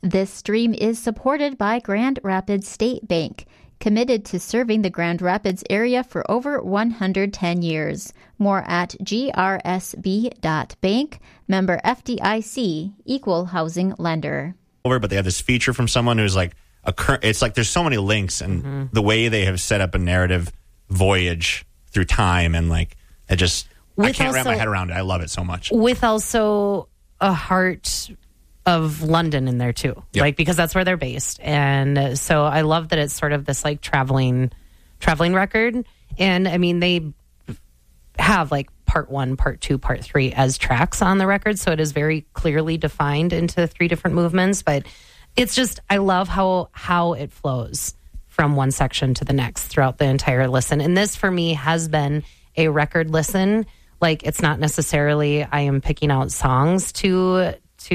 This stream is supported by Grand Rapids State Bank, committed to serving the Grand Rapids area for over 110 years. More at grsb.bank, member FDIC, equal housing lender. But they have this feature from someone who's like, it's like there's so many links, and the way they have set up a narrative voyage through time, and like, I can't wrap my head around it. I love it so much. With also a heart of London in there too, like, because that's where they're based. And so I love that it's sort of this like traveling record. And I mean, they have like part 1, part 2, part 3 as tracks on the record. So it is very clearly defined into 3 different movements, but it's just, I love how it flows from one section to the next throughout the entire listen. And this for me has been a record listen. Like, it's not necessarily I am picking out songs to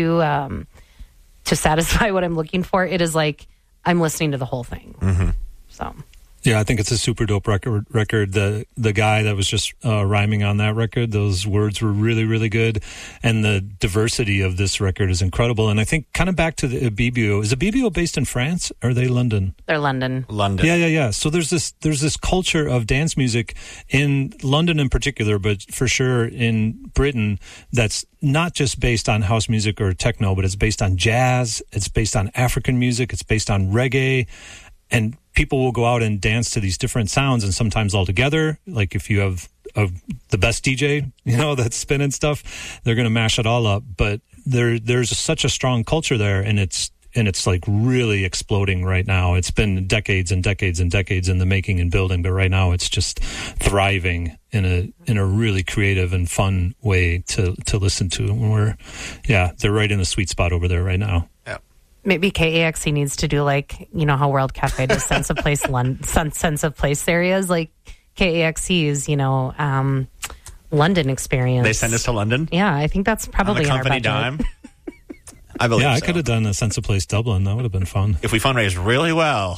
satisfy what I'm looking for. It is like I'm listening to the whole thing. So yeah, I think it's a super dope record. The guy that was just rhyming on that record, those words were really, really good. And the diversity of this record is incredible. And I think kind of back to the Ibibio. Is Ibibio based in France, or are they London? They're London. Yeah. So there's this culture of dance music in London in particular, but for sure in Britain, that's not just based on house music or techno, but it's based on jazz. It's based on African music. It's based on reggae. And people will go out and dance to these different sounds, and sometimes all together. Like if you have the best DJ, that's spinning stuff, they're going to mash it all up. But there's such a strong culture there, and it's like really exploding right now. It's been decades and decades and decades in the making and building, but right now it's just thriving in a really creative and fun way to listen to. And they're right in the sweet spot over there right now. Maybe KAXE needs to do like, how World Cafe does sense of place areas, like KAXE's, London experience. They send us to London? Yeah, I think that's probably on the company dime. I believe I could have done a Sense of Place Dublin. That would have been fun. If we fundraise really well.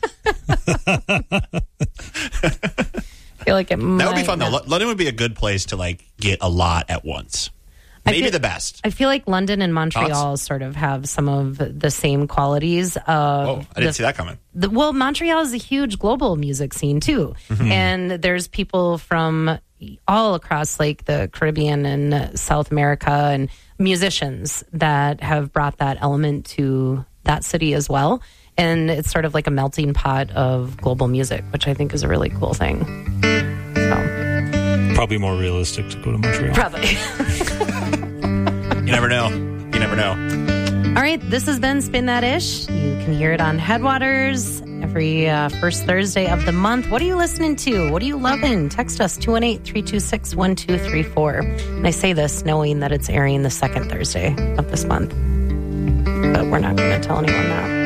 I feel like that would be fun, though. London would be a good place to like get a lot at once. Maybe the best. I feel like London and Montreal sort of have some of the same qualities. I didn't see that coming. Montreal is a huge global music scene, too. And there's people from all across like the Caribbean and South America, and musicians that have brought that element to that city as well. And it's sort of like a melting pot of global music, which I think is a really cool thing. So probably more realistic to go to Montreal. Probably. You never know. All right, this has been Spin That Ish. You can hear it on Headwaters every first Thursday of the month. What are you listening to? What are you loving? Text us 218-326-1234. And I say this knowing that it's airing the second Thursday of this month. But we're not going to tell anyone that.